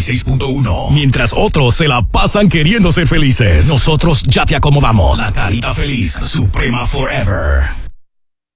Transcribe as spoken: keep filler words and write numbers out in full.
seis punto uno. Mientras otros se la pasan queriendo ser felices, nosotros ya te acomodamos. La carita feliz, Suprema Forever.